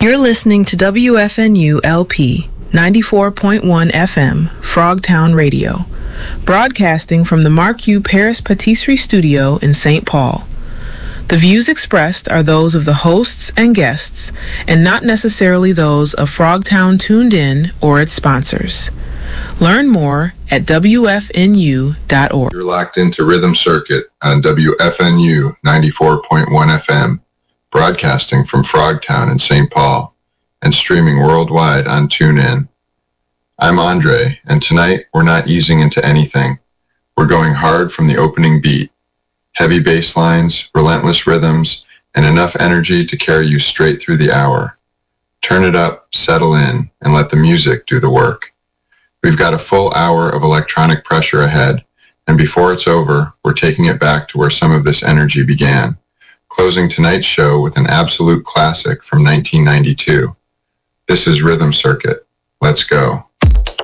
You're listening to WFNU LP 94.1 FM, Frogtown Radio, broadcasting from the Marquis Paris Patisserie Studio in St. Paul. The views expressed are those of the hosts and guests, and not necessarily those of Frogtown Tuned In or its sponsors. Learn more at WFNU.org. You're locked into Rhythm Circuit on WFNU 94.1 FM, broadcasting from Frogtown in St. Paul, and streaming worldwide on TuneIn. I'm Andre, and tonight we're not easing into anything. We're going hard from the opening beat. Heavy bass lines, relentless rhythms, and enough energy to carry you straight through the hour. Turn it up, settle in, and let the music do the work. We've got a full hour of electronic pressure ahead, and before it's over, we're taking it back to where some of this energy began, closing tonight's show with an absolute classic from 1992. This is Rhythm Circuit. Let's go.